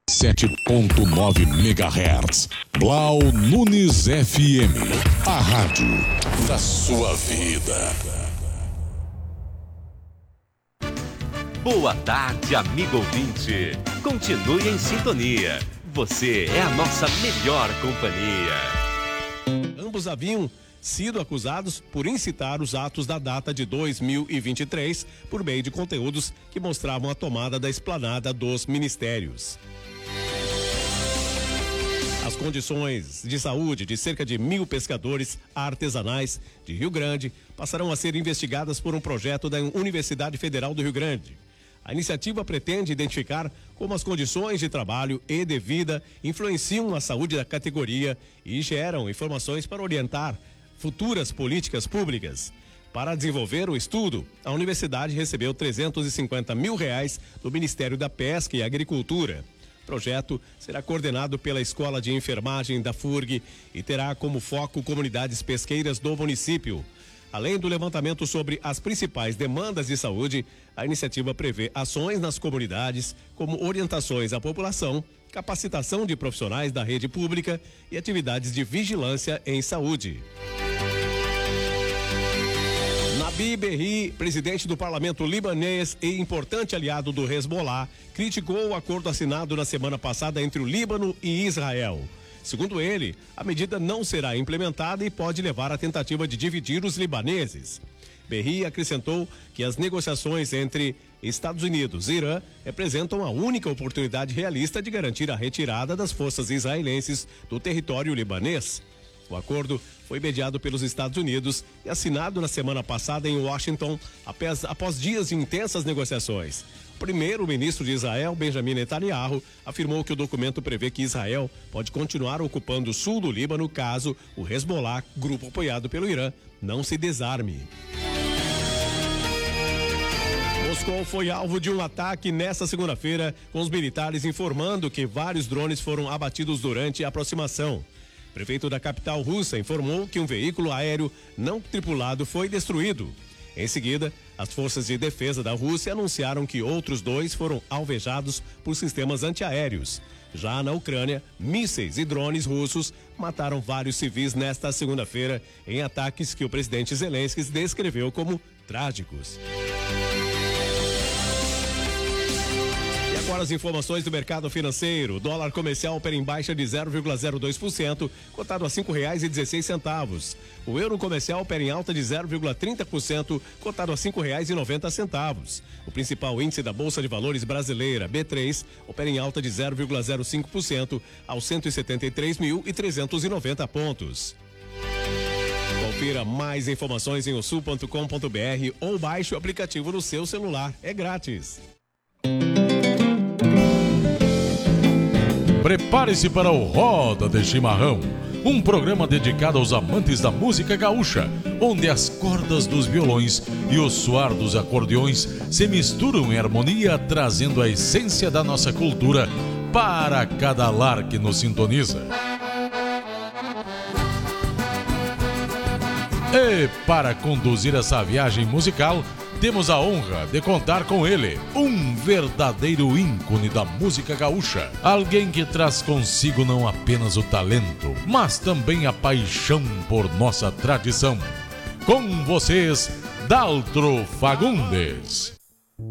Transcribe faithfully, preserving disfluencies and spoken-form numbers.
sete ponto nove megahertz. Blau Nunes F M, a rádio da sua vida. Boa tarde, amigo ouvinte. Continue em sintonia. Você é a nossa melhor companhia. Ambos haviam sido acusados por incitar os atos da data de dois mil e vinte e três por meio de conteúdos que mostravam a tomada da esplanada dos ministérios. As condições de saúde de cerca de mil pescadores artesanais de Rio Grande passarão a ser investigadas por um projeto da Universidade Federal do Rio Grande. A iniciativa pretende identificar como as condições de trabalho e de vida influenciam a saúde da categoria e geram informações para orientar futuras políticas públicas. Para desenvolver o estudo, a universidade recebeu trezentos e cinquenta mil reais do Ministério da Pesca e Agricultura. O projeto será coordenado pela Escola de Enfermagem da F U R G e terá como foco comunidades pesqueiras do município. Além do levantamento sobre as principais demandas de saúde, a iniciativa prevê ações nas comunidades, como orientações à população, capacitação de profissionais da rede pública e atividades de vigilância em saúde. Nabi Berri, presidente do parlamento libanês e importante aliado do Hezbollah, criticou o acordo assinado na semana passada entre o Líbano e Israel. Segundo ele, a medida não será implementada e pode levar à tentativa de dividir os libaneses. Berri acrescentou que as negociações entre Estados Unidos e Irã representam a única oportunidade realista de garantir a retirada das forças israelenses do território libanês. O acordo foi mediado pelos Estados Unidos e assinado na semana passada em Washington, após, após dias de intensas negociações. O primeiro-ministro de Israel, Benjamin Netanyahu, afirmou que o documento prevê que Israel pode continuar ocupando o sul do Líbano caso o Hezbollah, grupo apoiado pelo Irã, não se desarme. Moscou foi alvo de um ataque nesta segunda-feira, com os militares informando que vários drones foram abatidos durante a aproximação. O prefeito da capital russa informou que um veículo aéreo não tripulado foi destruído. Em seguida, as forças de defesa da Rússia anunciaram que outros dois foram alvejados por sistemas antiaéreos. Já na Ucrânia, mísseis e drones russos mataram vários civis nesta segunda-feira em ataques que o presidente Zelensky descreveu como trágicos. Agora as informações do mercado financeiro. O dólar comercial opera em baixa de zero vírgula zero dois por cento, cotado a cinco reais e dezesseis centavos. O euro comercial opera em alta de zero vírgula trinta por cento, cotado a cinco reais e noventa centavos. O principal índice da Bolsa de Valores brasileira, B três, opera em alta de zero vírgula zero cinco por cento aos cento e setenta e três mil e trezentos e noventa pontos. Confira mais informações em o sul ponto com ponto br ou baixe o aplicativo no seu celular. É grátis. Prepare-se para o Roda de Chimarrão, um programa dedicado aos amantes da música gaúcha, onde as cordas dos violões e o soar dos acordeões se misturam em harmonia, trazendo a essência da nossa cultura para cada lar que nos sintoniza. E para conduzir essa viagem musical, temos a honra de contar com ele, um verdadeiro ícone da música gaúcha. Alguém que traz consigo não apenas o talento, mas também a paixão por nossa tradição. Com vocês, Daltro Fagundes.